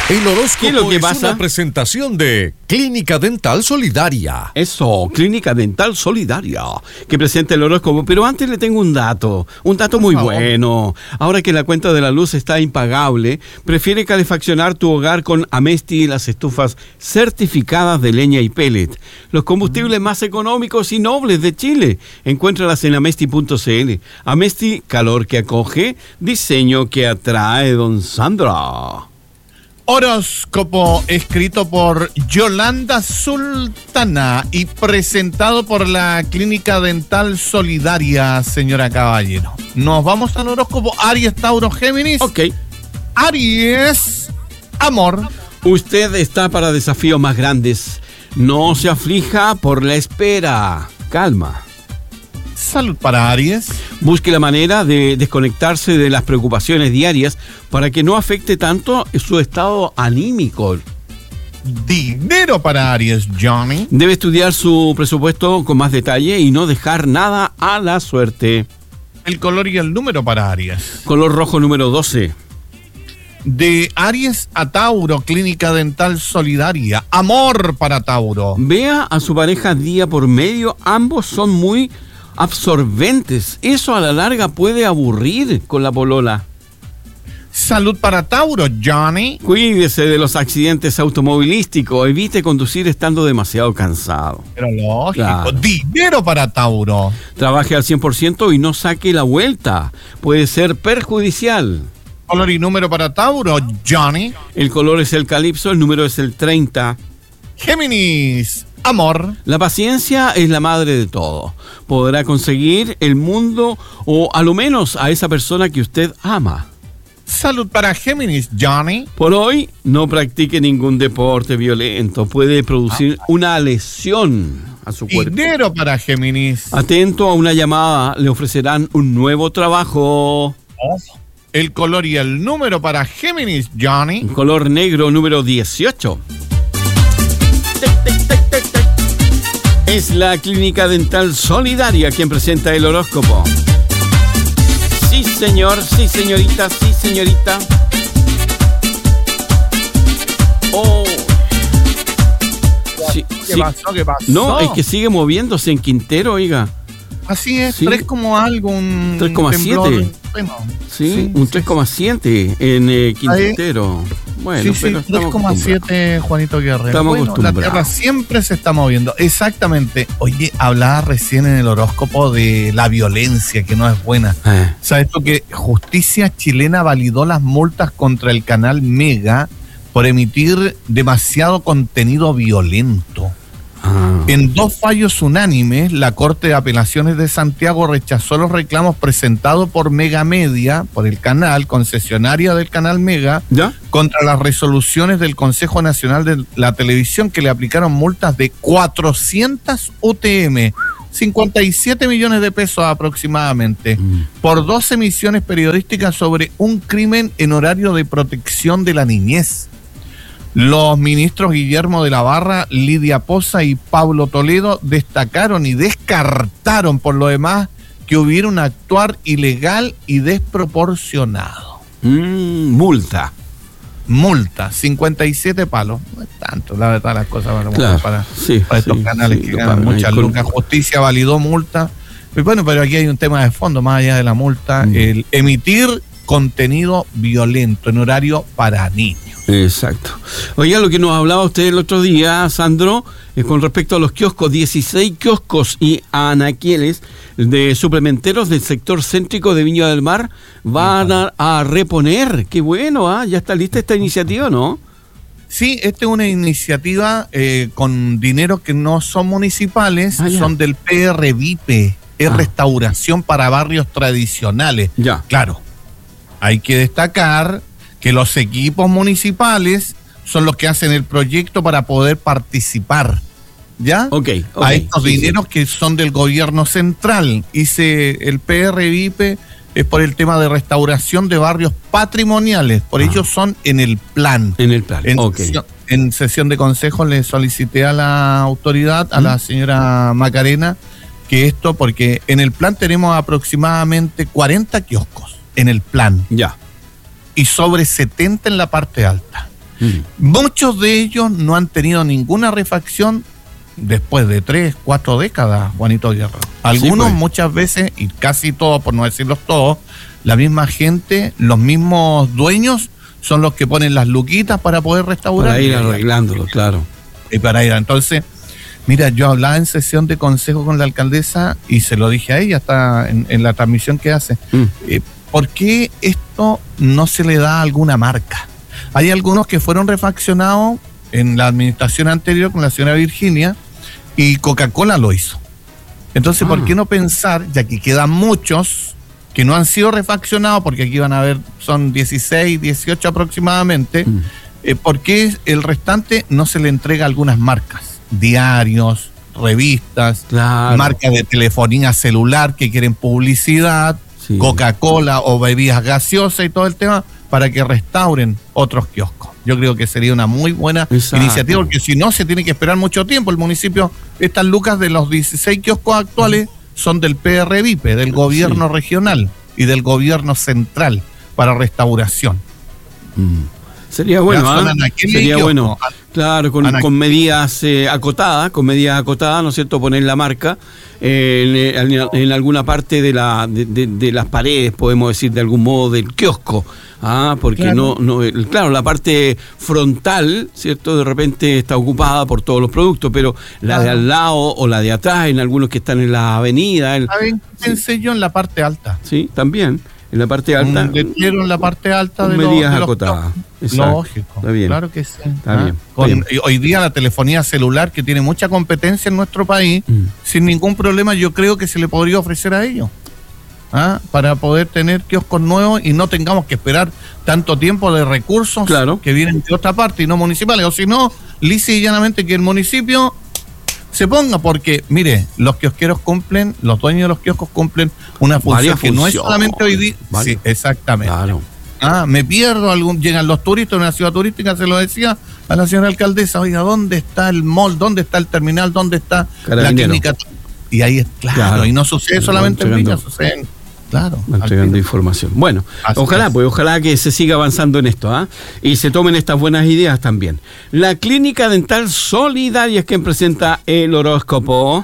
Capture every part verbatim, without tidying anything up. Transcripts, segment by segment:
El horóscopo ¿Qué es lo que es pasa? una presentación de Clínica Dental Solidaria. Eso, Clínica Dental Solidaria, que presenta el horóscopo. Pero antes le tengo un dato, un dato muy bueno. Ahora que la cuenta de la luz está impagable, prefiere calefaccionar tu hogar con Amesti y las estufas certificadas de leña y pellet. Los combustibles más económicos y nobles de Chile. Encuéntralas en amesti punto cl. Amesti, calor que acoge, diseño que atrae, don Sandra. Horóscopo escrito por Yolanda Sultana y presentado por la Clínica Dental Solidaria, señora Caballero. Nos vamos al horóscopo Aries, Tauro, Géminis. Ok. Aries, amor. Usted está para desafíos más grandes. No se aflija por la espera. Calma. Salud para Aries. Busque la manera de desconectarse de las preocupaciones diarias para que no afecte tanto su estado anímico. Dinero para Aries, Johnny. Debe estudiar su presupuesto con más detalle y no dejar nada a la suerte. El color y el número para Aries. Color rojo número doce. De Aries a Tauro, Clínica Dental Solidaria. Amor para Tauro. Vea a su pareja día por medio. Ambos son muy absorbentes. Eso a la larga puede aburrir con la polola. Salud para Tauro, Johnny. Cuídese de los accidentes automovilísticos. Evite conducir estando demasiado cansado. Pero lógico. Claro. Dinero para Tauro. Trabaje al cien por ciento y no saque la vuelta. Puede ser perjudicial. Color y número para Tauro, Johnny. El color es el calipso, el número es el treinta. Géminis, amor. La paciencia es la madre de todo. Podrá conseguir el mundo o a lo menos a esa persona que usted ama. Salud para Géminis, Johnny. Por hoy, no practique ningún deporte violento. Puede producir una lesión a su cuerpo. Dinero para Géminis. Atento a una llamada, le ofrecerán un nuevo trabajo. El color y el número para Géminis, Johnny. Color negro número dieciocho. Es la Clínica Dental Solidaria quien presenta el horóscopo. Sí, señor, sí, señorita, sí, señorita. Oh. Sí, ¿Qué sí. pasó? ¿Qué pasó? No, es que sigue moviéndose en Quintero, oiga. Así es, Sí. tres como algo, un tres coma siete. temblor, bueno, Sí, sí, un sí, tres coma siete en eh, Quintero. Bueno, sí, sí, pero estamos tres coma siete, Juanito Guerrero. Estamos Bueno, la acostumbrados. Tierra siempre se está moviendo. Exactamente. Oye, hablaba recién en el horóscopo de la violencia, que no es buena. Eh. ¿Sabes tú que Justicia Chilena validó las multas contra el canal Mega por emitir demasiado contenido violento? Ah. En dos fallos unánimes, la Corte de Apelaciones de Santiago rechazó los reclamos presentados por Mega Media, por el canal, concesionaria del canal Mega, ¿Ya? contra las resoluciones del Consejo Nacional de la Televisión que le aplicaron multas de cuatrocientas U T M, cincuenta y siete millones de pesos aproximadamente, Mm. por dos emisiones periodísticas sobre un crimen en horario de protección de la niñez. Los ministros Guillermo de la Barra, Lidia Poza y Pablo Toledo destacaron y descartaron por lo demás que hubiera un actuar ilegal y desproporcionado. Mm, multa. Multa, cincuenta y siete palos. No es tanto, la verdad, las cosas para, Claro, para, sí, para estos sí, canales sí, que lo ganan pagan ahí muchas con- lucas. Justicia validó multa. Y bueno, pero aquí hay un tema de fondo, más allá de la multa, Mm. el emitir contenido violento en horario para niños. Exacto. Oiga, lo que nos hablaba usted el otro día, Sandro, es con respecto a los kioscos, dieciséis kioscos y anaqueles de suplementeros del sector céntrico de Viña del Mar van a, a reponer. Qué bueno, ¿ah? Ya está lista esta iniciativa, ¿no? Sí, esta es una iniciativa eh, con dinero que no son municipales, Ah, ya. son del P R V I P, es Ah. restauración para barrios tradicionales. Ya. Claro, hay que destacar que los equipos municipales son los que hacen el proyecto para poder participar, ¿ya? Ok, ok. A estos Sí, dineros que son del gobierno central. Hice el P R V I P es por el tema de restauración de barrios patrimoniales, por Ah. ello son en el plan. En el plan, En, ok. sesión, en sesión de consejo le solicité a la autoridad, a ¿Mm? la señora Macarena, que esto, porque en el plan tenemos aproximadamente cuarenta kioscos, en el plan, Ya. y sobre setenta en la parte alta. Mm. Muchos de ellos no han tenido ninguna refacción después de tres, cuatro décadas, Juanito Guerra. Algunos sí, pues. Muchas veces, y casi todos, por no decirlos todos, la misma gente, los mismos dueños, son los que ponen las luquitas para poder restaurar. Para ir arreglándolo, claro. Y para ir, entonces, mira, yo hablaba en sesión de consejo con la alcaldesa y se lo dije a ella, hasta en, en la transmisión que hace. Mm. Eh, ¿Por qué esto no se le da alguna marca? Hay algunos que fueron refaccionados en la administración anterior con la señora Virginia y Coca-Cola lo hizo. Entonces, ah. ¿por qué no pensar, ya que quedan muchos que no han sido refaccionados, porque aquí van a ver, son dieciséis, dieciocho aproximadamente, mm. eh, ¿por qué el restante no se le entrega a algunas marcas? Diarios, revistas, claro. marcas de telefonía celular que quieren publicidad, sí. Coca-Cola o bebidas gaseosas y todo el tema, para que restauren otros kioscos. Yo creo que sería una muy buena Exacto. iniciativa, porque si no se tiene que esperar mucho tiempo. El municipio, estas lucas de los dieciséis kioscos actuales mm. son del P R V I P E, del gobierno sí. regional y del gobierno central para restauración. Mm. Sería bueno, ¿eh? Sería bueno, claro, con, con medidas eh, acotadas, con medidas acotadas, ¿no es cierto?, poner la marca eh, en, en, en alguna parte de, la, de, de, de las paredes, podemos decir de algún modo, del kiosco. Ah, porque claro. no, no, claro, la parte frontal, ¿cierto?, de repente está ocupada por todos los productos, pero la claro. de al lado o la de atrás, en algunos que están en la avenida. El, ¿Saben qué pensé yo en la parte alta? Sí, también. En la parte alta. Un letrero en la parte alta de medidas los, acotadas. Los, lógico. Está bien. Claro que sí. Está ¿ah? bien. Con, está bien. Hoy día la telefonía celular, que tiene mucha competencia en nuestro país, mm. sin ningún problema, yo creo que se le podría ofrecer a ellos. ¿Ah? Para poder tener kioscos nuevos y no tengamos que esperar tanto tiempo de recursos claro. que vienen de otra parte y no municipales. O si no, lisa y llanamente que el municipio se ponga, porque, mire, los kiosqueros cumplen, los dueños de los kioscos cumplen una función Varias que funciones. No es solamente hoy día. Sí, exactamente. Claro. Ah, me pierdo, algún, llegan los turistas de una ciudad turística, se lo decía a la señora alcaldesa, oiga, ¿dónde está el mall? ¿Dónde está el terminal? ¿Dónde está la clínica? Y ahí es claro, claro. y no sucede solamente en Villa, sucede en Claro. Entregando información. Bueno, Así ojalá, es. pues, ojalá que se siga avanzando en esto, ¿ah? ¿eh? Y se tomen estas buenas ideas también. La Clínica Dental Solidaria es quien presenta el horóscopo.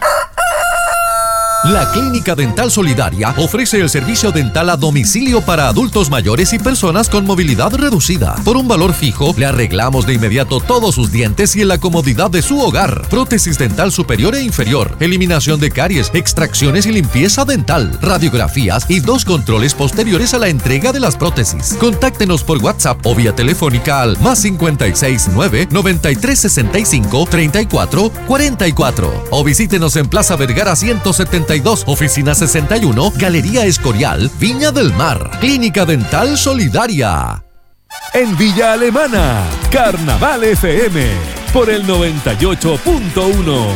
La Clínica Dental Solidaria ofrece el servicio dental a domicilio para adultos mayores y personas con movilidad reducida. Por un valor fijo, le arreglamos de inmediato todos sus dientes y en la comodidad de su hogar. Prótesis dental superior e inferior, eliminación de caries, extracciones y limpieza dental, radiografías y dos controles posteriores a la entrega de las prótesis. Contáctenos por WhatsApp o vía telefónica al más cincuenta y seis nueve, noventa y tres sesenta y cinco, treinta y cuatro cuarenta y cuatro o visítenos en Plaza Vergara ciento setenta y dos, Oficina sesenta y uno, Galería Escorial, Viña del Mar. Clínica Dental Solidaria. En Villa Alemana, Carnaval F M, por el noventa y ocho punto uno.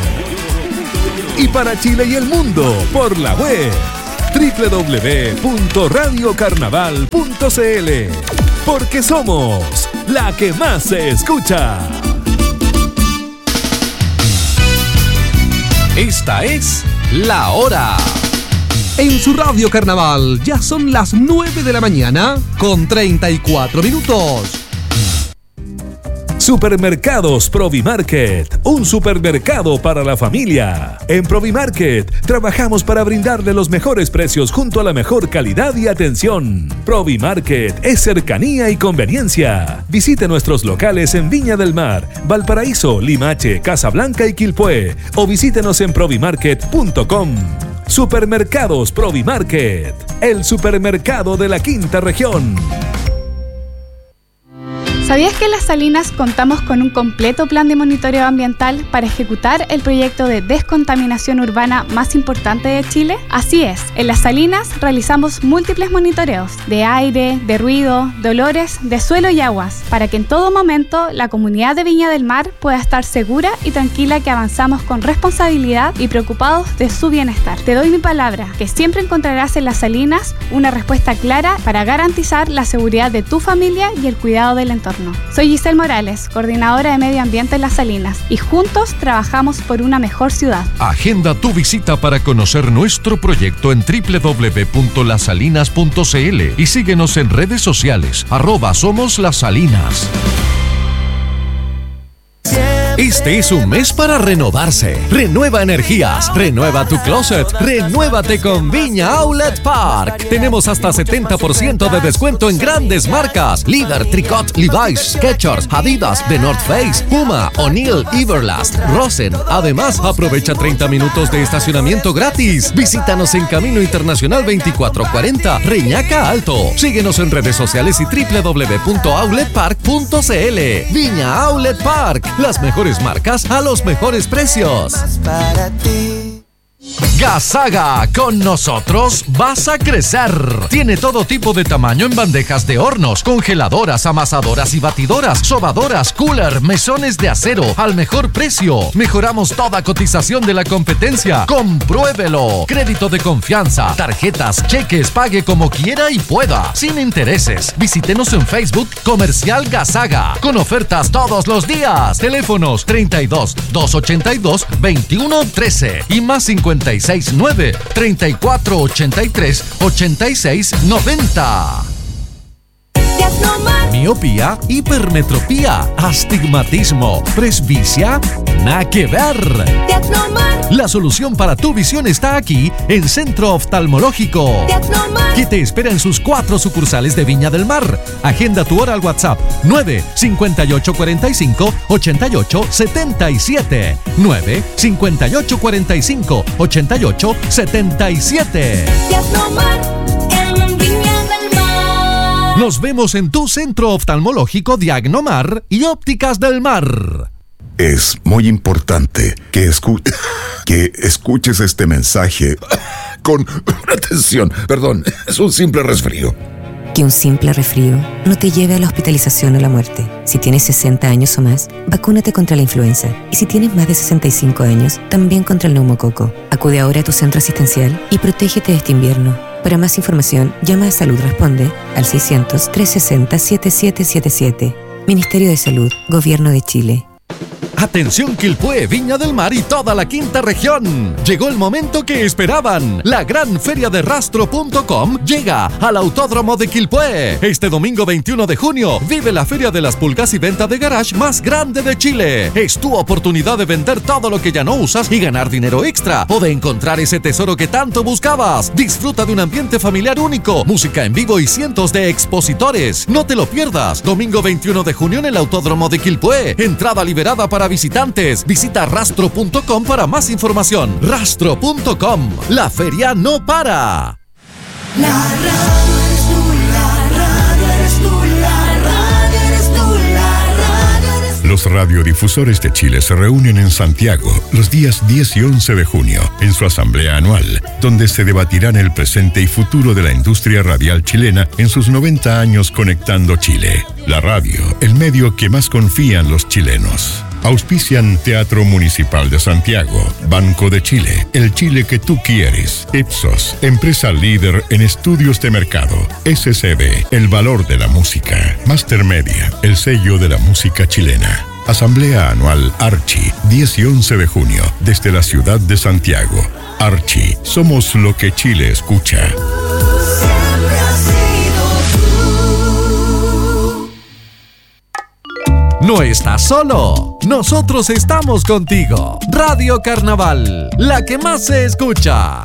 Y para Chile y el mundo, por la web, doble u doble u doble u punto radio carnaval punto c l. Porque somos la que más se escucha. Esta es La Hora. En su radio carnaval ya son las nueve de la mañana con treinta y cuatro minutos. Supermercados Provimarket, un supermercado para la familia. En Provimarket trabajamos para brindarle los mejores precios junto a la mejor calidad y atención. Provimarket es cercanía y conveniencia. Visite nuestros locales en Viña del Mar, Valparaíso, Limache, Casablanca y Quilpué o visítenos en provimarket punto com. Supermercados Provimarket, el supermercado de la quinta región. ¿Sabías que en Las Salinas contamos con un completo plan de monitoreo ambiental para ejecutar el proyecto de descontaminación urbana más importante de Chile? Así es, en Las Salinas realizamos múltiples monitoreos de aire, de ruido, de olores, de suelo y aguas, para que en todo momento la comunidad de Viña del Mar pueda estar segura y tranquila que avanzamos con responsabilidad y preocupados de su bienestar. Te doy mi palabra, que siempre encontrarás en Las Salinas una respuesta clara para garantizar la seguridad de tu familia y el cuidado del entorno. Soy Giselle Morales, coordinadora de Medio Ambiente en Las Salinas, y juntos trabajamos por una mejor ciudad. Agenda tu visita para conocer nuestro proyecto en doble u doble u doble u punto las salinas punto c l y síguenos en redes sociales, arroba Somos Las Salinas. Este es un mes para renovarse. Renueva energías, renueva tu closet, renuévate con Viña Outlet Park. Tenemos hasta setenta por ciento de descuento en grandes marcas: Líder, Tricot, Levi's, Skechers, Adidas, The North Face, Puma, O'Neill, Everlast, Rosen. Además, aprovecha treinta minutos de estacionamiento gratis. Visítanos en Camino Internacional veinticuatro cuarenta, Reñaca Alto. Síguenos en redes sociales y doble u doble u doble u punto outlet park punto c l. Viña Outlet Park, las mejores marcas a los mejores precios. Gasaga, con nosotros vas a crecer. Tiene todo tipo de tamaño en bandejas de hornos, congeladoras, amasadoras y batidoras, sobadoras, cooler, mesones de acero al mejor precio. Mejoramos toda cotización de la competencia. Compruébelo. Crédito de confianza, tarjetas, cheques, pague como quiera y pueda, sin intereses. Visítenos en Facebook Comercial Gasaga, con ofertas todos los días. Teléfonos treinta y dos, doscientos ochenta y dos, veintiuno trece y más cincuenta y seis nueve, treinta y cuatro ochenta y tres, ochenta y seis noventa. Miopía, hipermetropía, astigmatismo, presbicia, nada que ver. La solución para tu visión está aquí en Centro Oftalmológico, que te espera en sus cuatro sucursales de Viña del Mar. Agenda tu hora al WhatsApp nueve cincuenta y ocho cuarenta y cinco, ochenta y ocho setenta y siete. nueve cincuenta y ocho cuarenta y cinco, ochenta y ocho setenta y siete. Nos vemos en tu Centro Oftalmológico Diagnomar y Ópticas del Mar. Es muy importante que, escu- que escuches este mensaje con atención. Perdón, es un simple resfrío. Que un simple resfrío no te lleve a la hospitalización o la muerte. Si tienes sesenta años o más, vacúnate contra la influenza. Y si tienes más de sesenta y cinco años, también contra el neumococo. Acude ahora a tu centro asistencial y protégete este invierno. Para más información, llama a Salud Responde al seiscientos, trescientos sesenta, setenta y siete setenta y siete. Ministerio de Salud, Gobierno de Chile. Atención Quilpué, Viña del Mar y toda la quinta región. Llegó el momento que esperaban. La gran feria de rastro punto com llega al Autódromo de Quilpué. Este domingo veintiuno de junio vive la feria de las pulgas y venta de garage más grande de Chile. Es tu oportunidad de vender todo lo que ya no usas y ganar dinero extra, o de encontrar ese tesoro que tanto buscabas. Disfruta de un ambiente familiar único, música en vivo y cientos de expositores. No te lo pierdas. Domingo veintiuno de junio en el Autódromo de Quilpué. Entrada liberada para visitantes. Visita rastro punto com para más información. Rastro punto com. La feria no para. La radio eres tú, la radio eres tú, la radio eres tú, la radio eres tú. Los radiodifusores de Chile se reúnen en Santiago los días diez y once de junio en su asamblea anual, donde se debatirán el presente y futuro de la industria radial chilena en sus noventa años conectando Chile. La radio, el medio que más confían los chilenos. Auspician Teatro Municipal de Santiago, Banco de Chile, el Chile que tú quieres, Ipsos, empresa líder en estudios de mercado, S C B, el valor de la música, Master Media, el sello de la música chilena. Asamblea Anual Archi, diez y once de junio, desde la ciudad de Santiago. Archi, somos lo que Chile escucha. No estás solo. Nosotros estamos contigo. Radio Carnaval, la que más se escucha.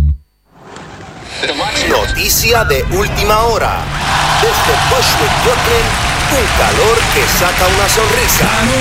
Noticia de última hora. Desde Bushwick, Brooklyn, un calor que saca una sonrisa.